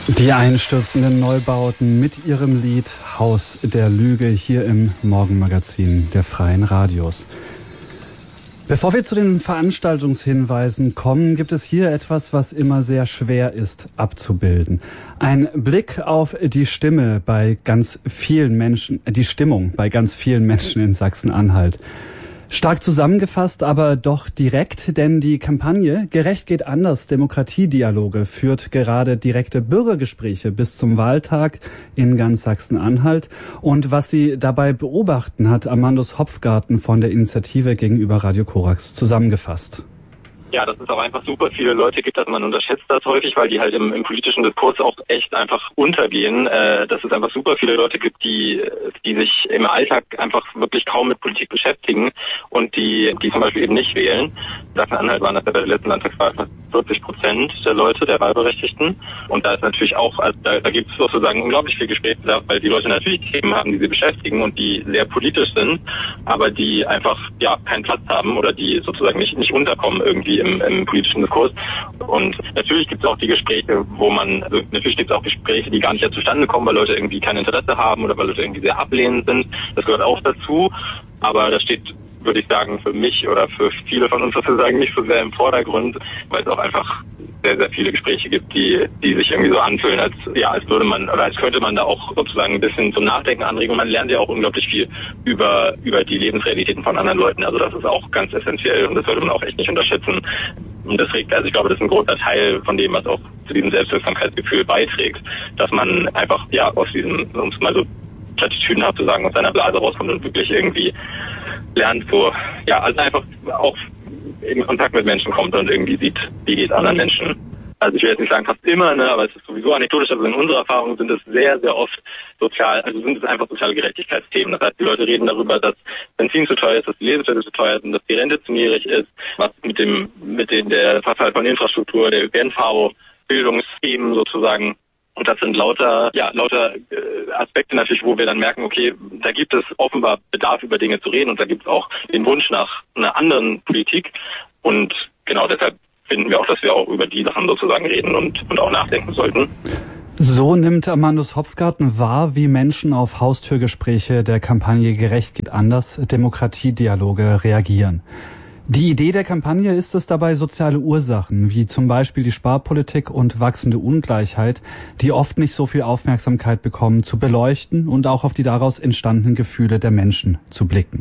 Die einstürzenden Neubauten mit ihrem Lied Haus der Lüge hier im Morgenmagazin der Freien Radios. Bevor wir zu den Veranstaltungshinweisen kommen, gibt es hier etwas, was immer sehr schwer ist abzubilden. Ein Blick auf die Stimmung bei ganz vielen Menschen in Sachsen-Anhalt. Stark zusammengefasst, aber doch direkt, denn die Kampagne Gerecht geht anders, Demokratiedialoge führt gerade direkte Bürgergespräche bis zum Wahltag in ganz Sachsen-Anhalt. Und was sie dabei beobachten, hat Amandus Hopfgarten von der Initiative gegenüber Radio Korax zusammengefasst. Ja, dass es auch einfach super viele Leute gibt, dass man unterschätzt das häufig, weil die halt im politischen Diskurs auch echt einfach untergehen, dass es einfach super viele Leute gibt, die sich im Alltag einfach wirklich kaum mit Politik beschäftigen und die zum Beispiel eben nicht wählen. In Sachsen-Anhalt waren das ja bei der letzten Landtagswahl fast 40% der Leute, der Wahlberechtigten. Und da ist natürlich auch, also da gibt es sozusagen unglaublich viel Gesprächsbedarf, weil die Leute natürlich Themen haben, die sie beschäftigen und die sehr politisch sind, aber die einfach keinen Platz haben oder die sozusagen nicht unterkommen irgendwie im politischen Diskurs. Und natürlich gibt es auch die Gespräche, natürlich gibt es auch Gespräche, die gar nicht zustande kommen, weil Leute irgendwie kein Interesse haben oder weil Leute irgendwie sehr ablehnend sind. Das gehört auch dazu. Aber das steht, würde ich sagen, für mich oder für viele von uns sozusagen nicht so sehr im Vordergrund, weil es auch einfach sehr, sehr viele Gespräche gibt, die sich irgendwie so anfühlen, als würde man oder als könnte man da auch sozusagen ein bisschen zum Nachdenken anregen. Und man lernt ja auch unglaublich viel über die Lebensrealitäten von anderen Leuten. Also das ist auch ganz essentiell und das sollte man auch echt nicht unterschätzen. Und das ich glaube, das ist ein großer Teil von dem, was auch zu diesem Selbstwirksamkeitsgefühl beiträgt, dass man einfach aus diesem, um es mal so platitüdenhaft zu sagen, aus seiner Blase rauskommt und wirklich irgendwie lernt, also einfach auch in Kontakt mit Menschen kommt und irgendwie sieht, wie geht es anderen Menschen. Also ich will jetzt nicht sagen fast immer, aber es ist sowieso anekdotisch, also in unserer Erfahrung sind es sehr, sehr oft sind es einfach soziale Gerechtigkeitsthemen. Das heißt, die Leute reden darüber, dass Benzin zu teuer ist, dass die Lebensmittel zu teuer sind, dass die Rente zu niedrig ist, was der Verfall von Infrastruktur, der ÖPNV, Bildungsthemen sozusagen. Und das sind lauter Aspekte natürlich, wo wir dann merken, okay, da gibt es offenbar Bedarf, über Dinge zu reden und da gibt es auch den Wunsch nach einer anderen Politik. Und genau deshalb finden wir auch, dass wir auch über die Sachen sozusagen reden und auch nachdenken sollten. So nimmt Amandus Hopfgarten wahr, wie Menschen auf Haustürgespräche der Kampagne Gerecht geht anders, Demokratiedialoge reagieren. Die Idee der Kampagne ist es dabei, soziale Ursachen, wie zum Beispiel die Sparpolitik und wachsende Ungleichheit, die oft nicht so viel Aufmerksamkeit bekommen, zu beleuchten und auch auf die daraus entstandenen Gefühle der Menschen zu blicken.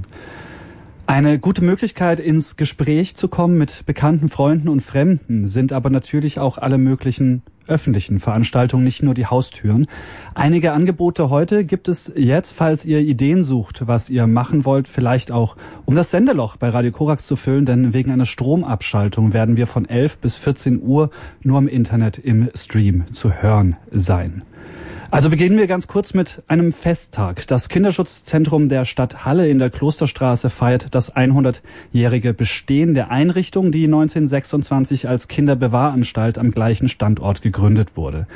Eine gute Möglichkeit, ins Gespräch zu kommen mit bekannten Freunden und Fremden, sind aber natürlich auch alle möglichen öffentlichen Veranstaltungen, nicht nur die Haustüren. Einige Angebote heute gibt es jetzt, falls ihr Ideen sucht, was ihr machen wollt, vielleicht auch, um das Sendeloch bei Radio Korax zu füllen, denn wegen einer Stromabschaltung werden wir von 11 bis 14 Uhr nur im Internet im Stream zu hören sein. Also beginnen wir ganz kurz mit einem Festtag. Das Kinderschutzzentrum der Stadt Halle in der Klosterstraße feiert das 100-jährige Bestehen der Einrichtung, die 1926 als Kinderbewahranstalt am gleichen Standort gegründet wurde.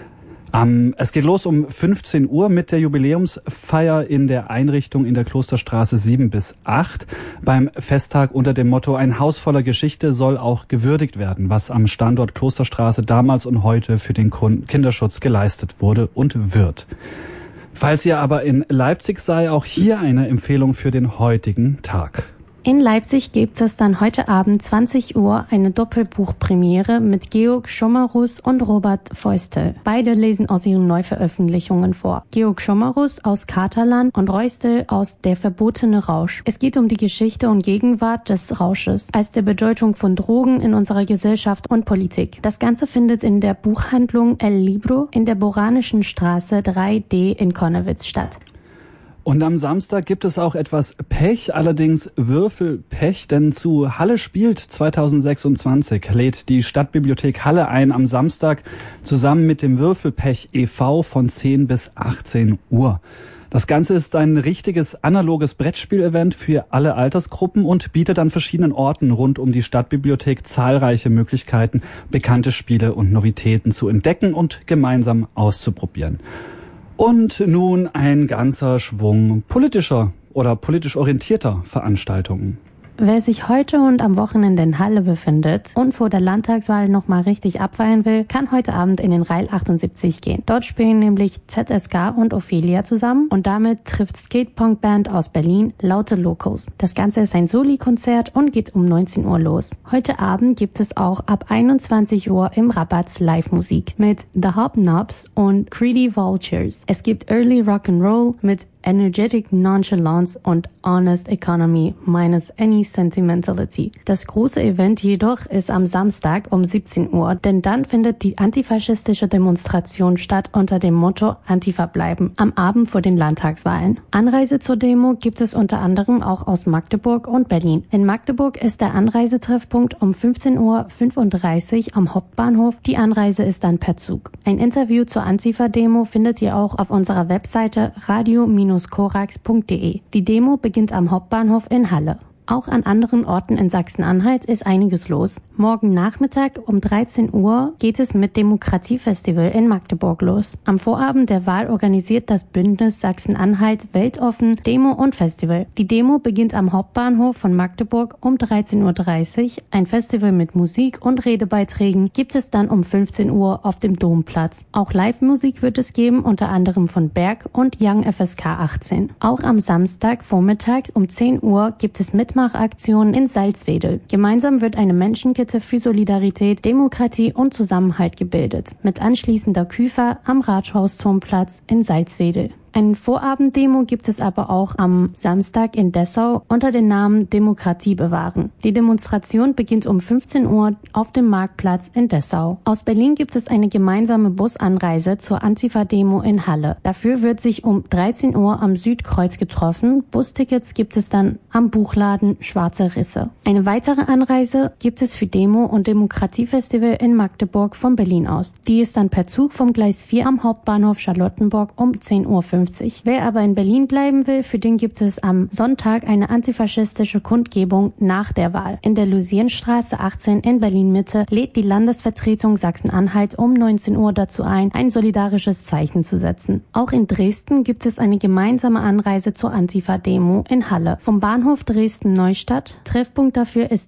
Es geht los um 15 Uhr mit der Jubiläumsfeier in der Einrichtung in der Klosterstraße 7 bis 8. Beim Festtag unter dem Motto Ein Haus voller Geschichte soll auch gewürdigt werden, was am Standort Klosterstraße damals und heute für den Kinderschutz geleistet wurde und wird. Falls ihr aber in Leipzig seid, auch hier eine Empfehlung für den heutigen Tag. In Leipzig gibt es dann heute Abend 20 Uhr eine Doppelbuchpremiere mit Georg Schomerus und Robert Feustel. Beide lesen aus ihren Neuveröffentlichungen vor. Georg Schomerus aus Katerland und Reustel aus Der verbotene Rausch. Es geht um die Geschichte und Gegenwart des Rausches als der Bedeutung von Drogen in unserer Gesellschaft und Politik. Das Ganze findet in der Buchhandlung El Libro in der Boranischen Straße 3D in Konnewitz statt. Und am Samstag gibt es auch etwas Pech, allerdings Würfelpech, denn zu Halle spielt 2026 lädt die Stadtbibliothek Halle ein am Samstag zusammen mit dem Würfelpech e.V. von 10 bis 18 Uhr. Das Ganze ist ein richtiges analoges Brettspiel-Event für alle Altersgruppen und bietet an verschiedenen Orten rund um die Stadtbibliothek zahlreiche Möglichkeiten, bekannte Spiele und Novitäten zu entdecken und gemeinsam auszuprobieren. Und nun ein ganzer Schwung politischer oder politisch orientierter Veranstaltungen. Wer sich heute und am Wochenende in Halle befindet und vor der Landtagswahl nochmal richtig abfeiern will, kann heute Abend in den Rail 78 gehen. Dort spielen nämlich ZSK und Ophelia zusammen und damit trifft Skatepunk-Band aus Berlin Laute Locos. Das Ganze ist ein Soli-Konzert und geht um 19 Uhr los. Heute Abend gibt es auch ab 21 Uhr im Rabatz Live-Musik mit The Hobnobs und Greedy Vultures. Es gibt Early Rock'n'Roll mit Energetic Nonchalance und Honest Economy minus any sentimentality. Das große Event jedoch ist am Samstag um 17 Uhr, denn dann findet die antifaschistische Demonstration statt unter dem Motto Antifa bleiben am Abend vor den Landtagswahlen. Anreise zur Demo gibt es unter anderem auch aus Magdeburg und Berlin. In Magdeburg ist der Anreisetreffpunkt um 15:35 Uhr am Hauptbahnhof. Die Anreise ist dann per Zug. Ein Interview zur Antifa-Demo findet ihr auch auf unserer Webseite radio-korax.de. Die Demo beginnt am Hauptbahnhof in Halle. Auch an anderen Orten in Sachsen-Anhalt ist einiges los. Morgen Nachmittag um 13 Uhr geht es mit Demokratiefestival in Magdeburg los. Am Vorabend der Wahl organisiert das Bündnis Sachsen-Anhalt weltoffen Demo und Festival. Die Demo beginnt am Hauptbahnhof von Magdeburg um 13:30 Uhr. Ein Festival mit Musik und Redebeiträgen gibt es dann um 15 Uhr auf dem Domplatz. Auch Live-Musik wird es geben, unter anderem von Berg und Young FSK 18. Auch am Samstag vormittags um 10 Uhr gibt es Mitmachaktionen in Salzwedel. Gemeinsam wird eine Menschenkette für Solidarität, Demokratie und Zusammenhalt gebildet, mit anschließender Küfer am Rathausturmplatz in Salzwedel. Eine Vorabenddemo gibt es aber auch am Samstag in Dessau unter dem Namen Demokratie bewahren. Die Demonstration beginnt um 15 Uhr auf dem Marktplatz in Dessau. Aus Berlin gibt es eine gemeinsame Busanreise zur Antifa-Demo in Halle. Dafür wird sich um 13 Uhr am Südkreuz getroffen. Bustickets gibt es dann am Buchladen Schwarze Risse. Eine weitere Anreise gibt es für Demo und Demokratiefestival in Magdeburg von Berlin aus. Die ist dann per Zug vom Gleis 4 am Hauptbahnhof Charlottenburg um 10:50 Uhr. Wer aber in Berlin bleiben will, für den gibt es am Sonntag eine antifaschistische Kundgebung nach der Wahl. In der Lusienstraße 18 in Berlin-Mitte lädt die Landesvertretung Sachsen-Anhalt um 19 Uhr dazu ein ein solidarisches Zeichen zu setzen. Auch in Dresden gibt es eine gemeinsame Anreise zur Antifa-Demo in Halle. Vom Bahnhof Dresden-Neustadt. Treffpunkt dafür ist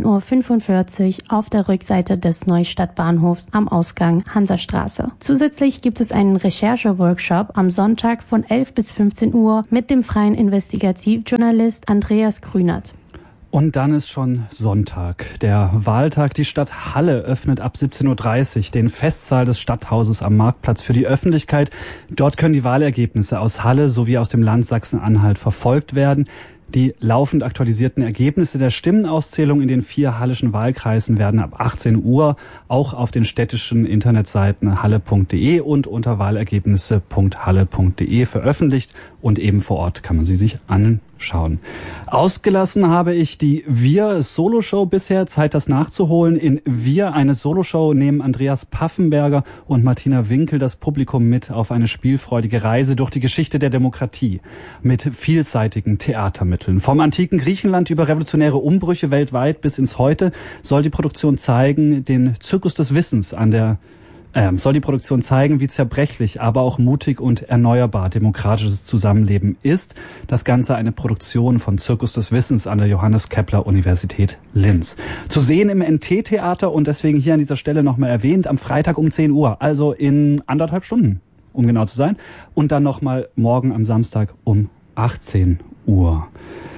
13:45 Uhr auf der Rückseite des Neustadt-Bahnhofs am Ausgang Hansastraße. Zusätzlich gibt es einen Recherche-Workshop am Sonntag von 11 bis 15 Uhr mit dem freien Investigativjournalist Andreas Grünert. Und dann ist schon Sonntag, der Wahltag. Die Stadt Halle öffnet ab 17:30 Uhr den Festsaal des Stadthauses am Marktplatz für die Öffentlichkeit. Dort können die Wahlergebnisse aus Halle sowie aus dem Land Sachsen-Anhalt verfolgt werden. Die laufend aktualisierten Ergebnisse der Stimmenauszählung in den 4 hallischen Wahlkreisen werden ab 18 Uhr auch auf den städtischen Internetseiten halle.de und unter wahlergebnisse.halle.de veröffentlicht und eben vor Ort kann man sie sich anschauen. Ausgelassen habe ich die Wir-Soloshow bisher, Zeit das nachzuholen. In Wir, eine Soloshow, nehmen Andreas Paffenberger und Martina Winkel das Publikum mit auf eine spielfreudige Reise durch die Geschichte der Demokratie mit vielseitigen Theatermitteln. Vom antiken Griechenland über revolutionäre Umbrüche weltweit bis ins Heute soll die Produktion zeigen, den Zirkus des Wissens wie zerbrechlich, aber auch mutig und erneuerbar demokratisches Zusammenleben ist. Das Ganze eine Produktion von Zirkus des Wissens an der Johannes Kepler Universität Linz. Zu sehen im NT-Theater und deswegen hier an dieser Stelle nochmal erwähnt, am Freitag um 10 Uhr, also in 1,5 Stunden, um genau zu sein. Und dann nochmal morgen am Samstag um 18 Uhr.